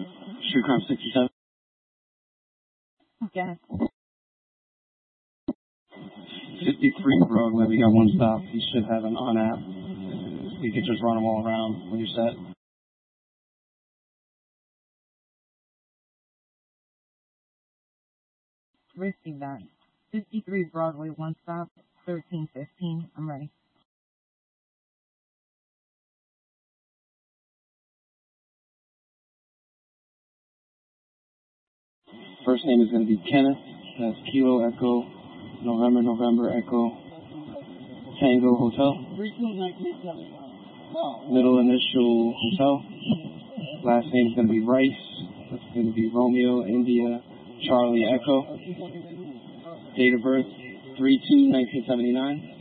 Street Crime 67. Okay. 53 Broadway, we got one stop. You should have an on-app. You could just run them all around when you're set. Receive that. 53 Broadway, one stop, 1315. I'm ready. First name is going to be Kenneth. That's Kilo Echo, November Echo, Tango Hotel. Middle initial Hotel. Last name is going to be Rice. That's going to be Romeo, India, Charlie Echo. Date of birth, 3/2/1979.